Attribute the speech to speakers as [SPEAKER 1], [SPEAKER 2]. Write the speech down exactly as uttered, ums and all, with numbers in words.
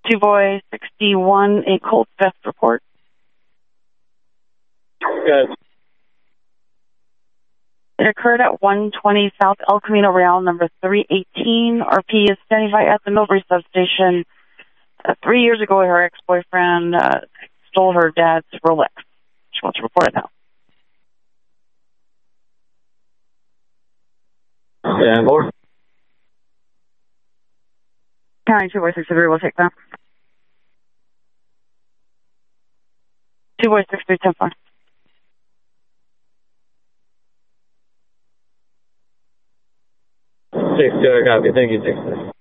[SPEAKER 1] Two boy sixty-one, a cold vest report.
[SPEAKER 2] Good.
[SPEAKER 1] It occurred at one twenty South El Camino Real, number three eighteen. R P is standing by at the Millbury substation. Uh, three years ago, her ex-boyfriend uh, stole her dad's Rolex. She wants to report it now.
[SPEAKER 2] Yeah, more.
[SPEAKER 1] County two boy sixty-three will take that. Two boy sixty-three, ten four.
[SPEAKER 2] Six, two, I copy. Thank you, six.